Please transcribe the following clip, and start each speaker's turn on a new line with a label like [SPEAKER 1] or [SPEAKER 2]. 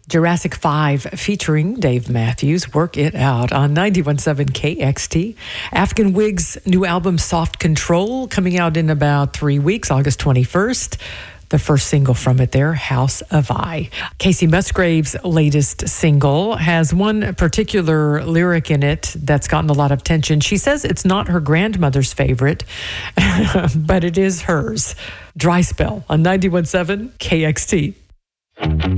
[SPEAKER 1] Jurassic 5 featuring Dave Matthews, Work It Out on 91.7 KXT. African Wig's new album, Soft Control, coming out in about 3 weeks, August 21st. The first single from it there, House of I. Casey Musgrave's latest single has one particular lyric in it that's gotten a lot of attention. She says it's not her grandmother's favorite, but it is hers. Dry Spell on 91.7 KXT.